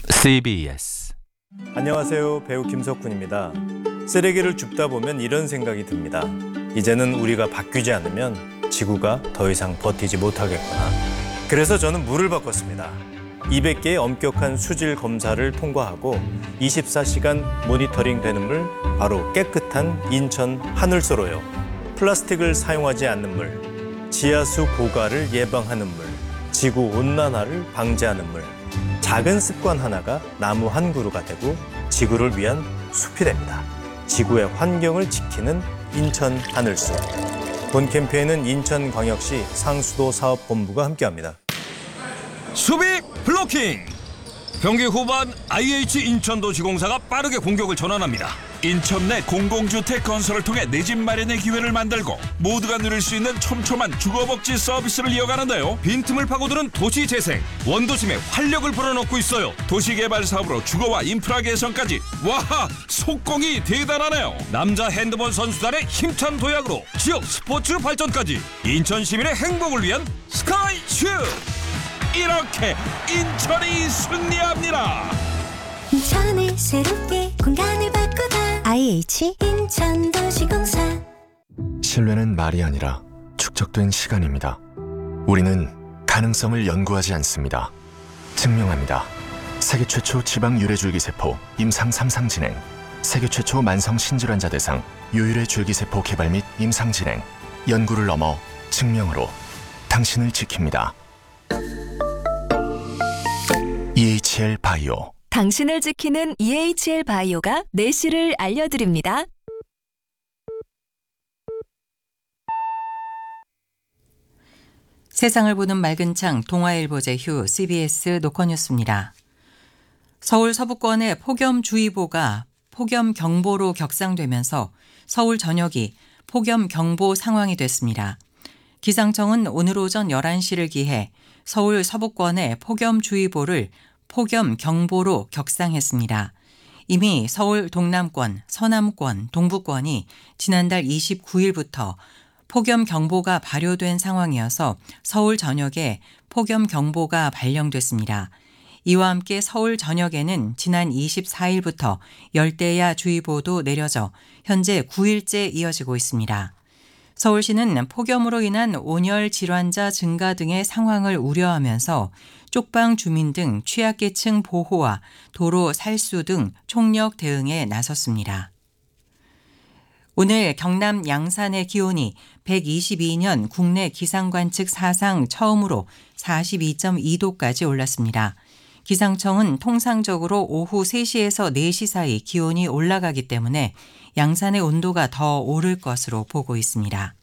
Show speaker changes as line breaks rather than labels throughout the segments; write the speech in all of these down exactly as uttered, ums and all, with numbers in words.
씨비에스
안녕하세요. 배우 김석훈입니다. 쓰레기를 줍다 보면 이런 생각이 듭니다. 이제는 우리가 바뀌지 않으면 지구가 더 이상 버티지 못하겠구나. 그래서 저는 물을 바꿨습니다. 이백 개의 엄격한 수질 검사를 통과하고 이십사 시간 모니터링 되는 물, 바로 깨끗한 인천 하늘소로요. 플라스틱을 사용하지 않는 물, 지하수 고갈을 예방하는 물, 지구 온난화를 방지하는 물. 작은 습관 하나가 나무 한 그루가 되고 지구를 위한 숲이 됩니다. 지구의 환경을 지키는 인천 하늘숲. 본 캠페인은 인천광역시 상수도 사업본부가 함께합니다.
수비 블로킹! 경기 후반 아이에이치 인천도시공사가 빠르게 공격을 전환합니다. 인천 내 공공주택 건설을 통해 내 집 마련의 기회를 만들고 모두가 누릴 수 있는 촘촘한 주거복지 서비스를 이어가는데요. 빈틈을 파고드는 도시재생, 원도심에 활력을 불어넣고 있어요. 도시개발 사업으로 주거와 인프라 개선까지. 와, 속공이 대단하네요. 남자 핸드볼 선수단의 힘찬 도약으로 지역 스포츠 발전까지. 인천 시민의 행복을 위한 스카이슈! 이렇게 인천이 승리합니다.
인천을 새롭게 공간을 바꾸다 아이에이치 인천도시공사.
신뢰는 말이 아니라 축적된 시간입니다. 우리는 가능성을 연구하지 않습니다. 증명합니다. 세계 최초 지방 유래줄기세포 임상 삼 상 진행, 세계 최초 만성 신질환자 대상 유일의 줄기세포 개발 및 임상 진행. 연구를 넘어 증명으로 당신을 지킵니다. 이에이치엘 바이오.
당신을 지키는 이에이치엘 바이오가 내실을 알려드립니다.
세상을 보는 맑은 창 동아일보 제휴 씨비에스 노컷뉴스입니다. 서울 서부권의 폭염주의보가 폭염경보로 격상되면서 서울 전역이 폭염경보 상황이 됐습니다. 기상청은 오늘 오전 열한 시를 기해 서울 서부권의 폭염주의보를 폭염경보로 격상했습니다. 이미 서울 동남권, 서남권, 동부권이 지난달 이십구일부터 폭염경보가 발효된 상황이어서 서울 전역에 폭염경보가 발령됐습니다. 이와 함께 서울 전역에는 지난 이십사일부터 열대야주의보도 내려져 현재 구일째 이어지고 있습니다. 서울시는 폭염으로 인한 온열 질환자 증가 등의 상황을 우려하면서 쪽방 주민 등 취약계층 보호와 도로 살수 등 총력 대응에 나섰습니다. 오늘 경남 양산의 기온이 백이십이 년 국내 기상관측 사상 처음으로 사십이 점 이 도까지 올랐습니다. 기상청은 통상적으로 오후 세 시에서 네 시 사이 기온이 올라가기 때문에 양산의 온도가 더 오를 것으로 보고 있습니다.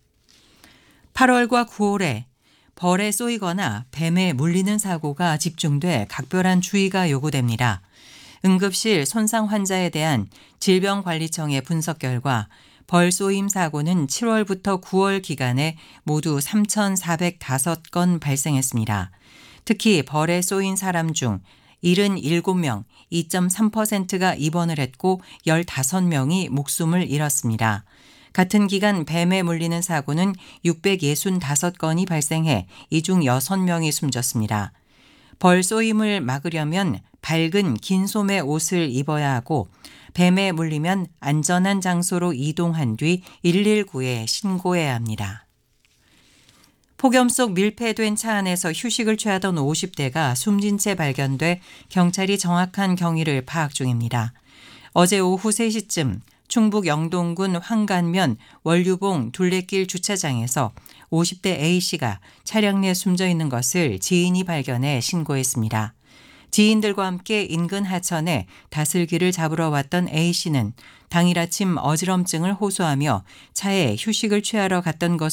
팔월과 구월에 벌에 쏘이거나 뱀에 물리는 사고가 집중돼 각별한 주의가 요구됩니다. 응급실 손상 환자에 대한 질병관리청의 분석 결과 벌 쏘임 사고는 칠월부터 구월 기간에 모두 삼천사백오 건 발생했습니다. 특히 벌에 쏘인 사람 중 칠십칠 명, 이 점 삼 퍼센트가 입원을 했고 십오 명이 목숨을 잃었습니다. 같은 기간 뱀에 물리는 사고는 육백육십오 건이 발생해 이 중 여섯 명이 숨졌습니다. 벌 쏘임을 막으려면 밝은 긴 소매 옷을 입어야 하고 뱀에 물리면 안전한 장소로 이동한 뒤 일일구에 신고해야 합니다. 폭염 속 밀폐된 차 안에서 휴식을 취하던 오십 대가 숨진 채 발견돼 경찰이 정확한 경위를 파악 중입니다. 어제 오후 세 시쯤 충북 영동군 황간면 원류봉 둘레길 주차장에서 오십 대 A씨가 차량 내 숨져 있는 것을 지인이 발견해 신고했습니다. 지인들과 함께 인근 하천에 다슬기를 잡으러 왔던 A씨는 당일 아침 어지럼증을 호소하며 차에 휴식을 취하러 갔던 것을